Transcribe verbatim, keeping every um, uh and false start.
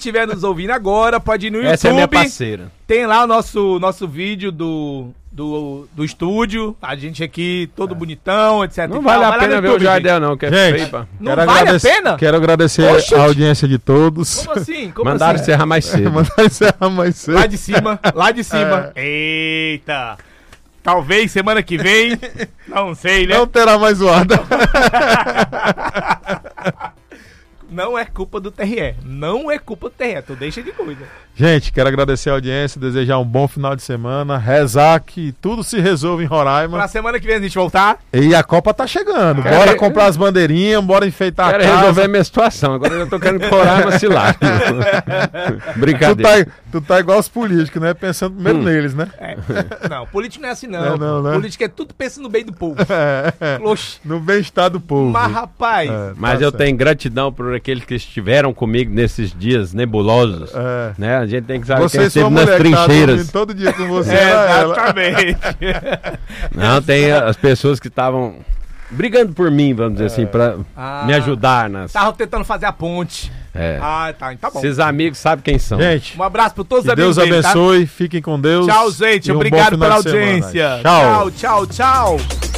estiver nos ouvindo agora, pode ir no YouTube. Essa é minha parceira. Tem lá o nosso, nosso vídeo do, do, do estúdio. A gente aqui todo é. bonitão, etcétera. Não vale a pena ver o Jardel, não, que é gente, feio, pá. Não vale a pena? Quero agradecer Oxe, a audiência de todos. Como assim? Como Mandaram assim? encerrar mais cedo. Mandaram encerrar mais cedo. Lá de cima, lá de cima. É. Eita! Talvez semana que vem, não sei, né? Não terá mais zoada. Não é culpa do T R E. Não é culpa do T R E. Tu deixa de coisa. Gente, quero agradecer a audiência, desejar um bom final de semana, rezar que tudo se resolva em Roraima. Pra semana que vem a gente voltar. E a Copa tá chegando. Quero bora re... comprar as bandeirinhas, bora enfeitar quero a casa. resolver a minha situação. Agora eu já tô querendo Roraima se lá. Brincadeira. Tu tá, tu tá igual os políticos, né? Pensando primeiro hum. neles, né? É. Não, político não é assim não. É, não né? Político é tudo pensando no bem do povo. É, é. No bem-estar do povo. Mas, rapaz... É, Mas tá eu certo. tenho gratidão por aqueles que estiveram comigo nesses dias nebulosos. É. Né? A gente tem que saber Você quem esteve nas trincheiras. Tá todo dia com você. É, exatamente. Não, tem as pessoas que estavam brigando por mim, vamos dizer é. assim, pra ah, me ajudar nas... Tava tentando fazer a ponte. É. Ah, tá, tá bom. Esses amigos sabem quem são. Gente, um abraço para todos os amigos. Deus abençoe, dele, tá? Fiquem com Deus. Tchau, gente. Um obrigado pela audiência. Tchau, tchau, tchau. tchau.